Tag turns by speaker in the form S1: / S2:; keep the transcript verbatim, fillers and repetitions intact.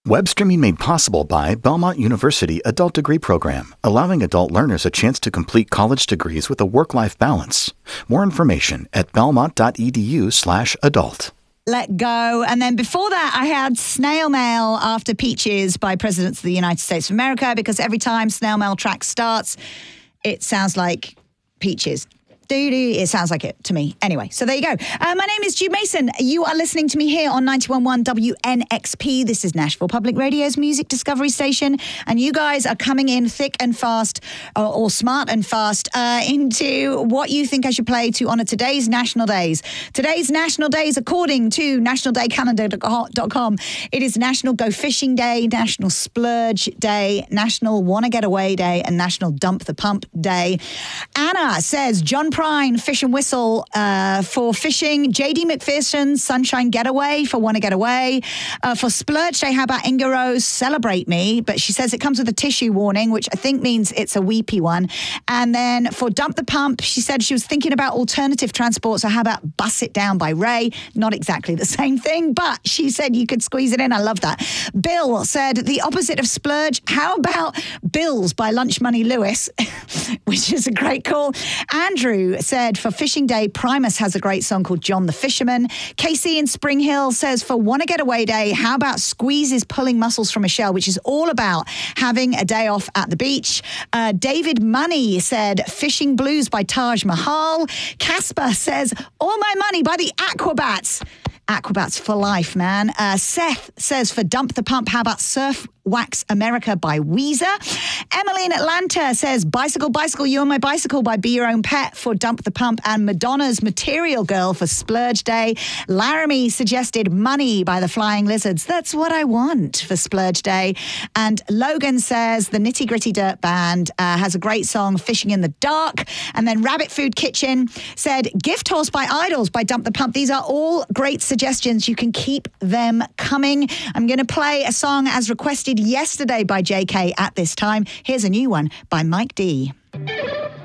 S1: Web streaming made possible by Belmont University Adult Degree Program, allowing adult learners a chance to complete college degrees with a work-life balance. More information at belmont.edu slash adult.
S2: Let go. And then before that, I had Snail Mail After Peaches by Presidents of the United States of America, because every time Snail Mail track starts, it sounds like Peaches. Doo-doo. It sounds like it to me. Anyway, so there you go. Uh, my name is Jude Mason. You are listening to me here on ninety-one point one W N X P. This is Nashville Public Radio's Music Discovery Station. And you guys are coming in thick and fast, or, or smart and fast, uh, into what you think I should play to honour today's national days. Today's national days, according to national day calendar dot com, it is National Go Fishing Day, National Splurge Day, National Wanna Get Away Day, and National Dump the Pump Day. Anna says, John Prine, Fish and Whistle uh, for fishing. J D McPherson, Sunshine Getaway for Wanna Get Away. Uh, for Splurge Day, how about Inga Rose, Celebrate Me? But she says it comes with a tissue warning, which I think means it's a weepy one. And then for Dump the Pump, she said she was thinking about alternative transport, so how about Bus It Down by Ray? Not exactly the same thing, but she said you could squeeze it in. I love that. Bill said the opposite of Splurge, how about Bills by Lunch Money Lewis, which is a great call. Andrew said for Fishing Day, Primus has a great song called John the Fisherman. Casey in Spring Hill says for Wanna Get Away Day, how about Squeezes Pulling Muscles from a Shell, which is all about having a day off at the beach. Uh, David Money said Fishing Blues by Taj Mahal. Casper says All My Money by the Aquabats. Aquabats for life, man. Uh, Seth says for Dump the Pump, how about Surf Wax America by Weezer? Emily in Atlanta says Bicycle, Bicycle, You're My Bicycle by Be Your Own Pet for Dump the Pump, and Madonna's Material Girl for Splurge Day. Laramie suggested Money by the Flying Lizards. That's what I want for Splurge Day. And Logan says the Nitty Gritty Dirt Band uh, has a great song, Fishing in the Dark. And then Rabbit Food Kitchen said Gift Horse by Idols by Dump the Pump. These are all great suggestions. You can keep them coming. I'm going to play a song as requested yesterday by J K at this time. Here's a new one by Mike D.